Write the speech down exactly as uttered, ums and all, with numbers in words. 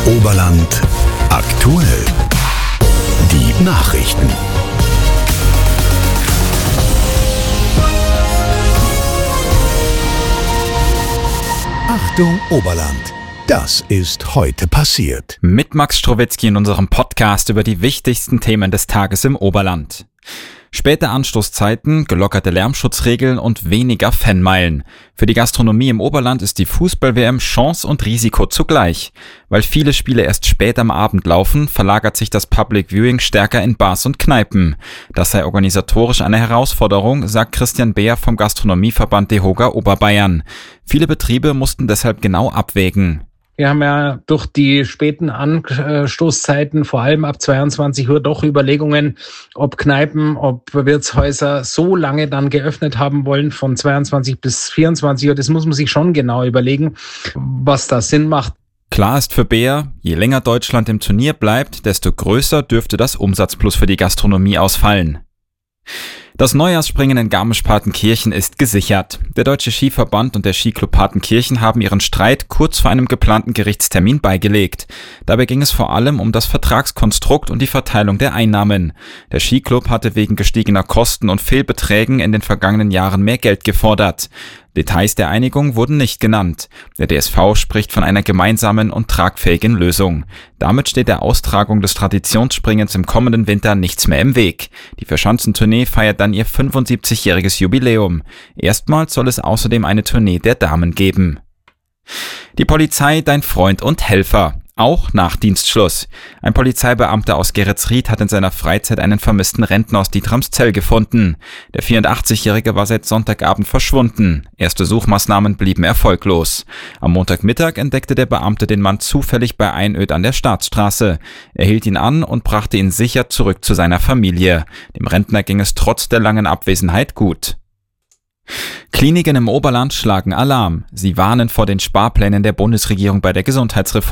Oberland aktuell. Die Nachrichten. Achtung Oberland. Das ist heute passiert. Mit Max Strowetzky in unserem Podcast über die wichtigsten Themen des Tages im Oberland. Späte Anstoßzeiten, gelockerte Lärmschutzregeln und weniger Fanmeilen. Für die Gastronomie im Oberland ist die Fußball-W M Chance und Risiko zugleich. Weil viele Spiele erst spät am Abend laufen, verlagert sich das Public Viewing stärker in Bars und Kneipen. Das sei organisatorisch eine Herausforderung, sagt Christian Beer vom Gastronomieverband DEHOGA Oberbayern. Viele Betriebe mussten deshalb genau abwägen. Wir haben ja durch die späten Anstoßzeiten, vor allem ab zweiundzwanzig Uhr, doch Überlegungen, ob Kneipen, ob Wirtshäuser so lange dann geöffnet haben wollen, von zweiundzwanzig bis vierundzwanzig Uhr. Das muss man sich schon genau überlegen, was da Sinn macht. Klar ist für Beer, je länger Deutschland im Turnier bleibt, desto größer dürfte das Umsatzplus für die Gastronomie ausfallen. Das Neujahrsspringen in Garmisch-Partenkirchen ist gesichert. Der Deutsche Skiverband und der Skiclub Partenkirchen haben ihren Streit kurz vor einem geplanten Gerichtstermin beigelegt. Dabei ging es vor allem um das Vertragskonstrukt und die Verteilung der Einnahmen. Der Skiclub hatte wegen gestiegener Kosten und Fehlbeträgen in den vergangenen Jahren mehr Geld gefordert. Details der Einigung wurden nicht genannt. Der D S V spricht von einer gemeinsamen und tragfähigen Lösung. Damit steht der Austragung des Traditionsspringens im kommenden Winter nichts mehr im Weg. Die Vierschanzentournee feiert dann ihr fünfundsiebzigjähriges Jubiläum. Erstmals soll es außerdem eine Tournee der Damen geben. Die Polizei, dein Freund und Helfer. Auch nach Dienstschluss. Ein Polizeibeamter aus Geretsried hat in seiner Freizeit einen vermissten Rentner aus Dietramszell gefunden. Der vierundachtzigjährige war seit Sonntagabend verschwunden. Erste Suchmaßnahmen blieben erfolglos. Am Montagmittag entdeckte der Beamte den Mann zufällig bei Einöd an der Staatsstraße. Er hielt ihn an und brachte ihn sicher zurück zu seiner Familie. Dem Rentner ging es trotz der langen Abwesenheit gut. Kliniken im Oberland schlagen Alarm. Sie warnen vor den Sparplänen der Bundesregierung bei der Gesundheitsreform.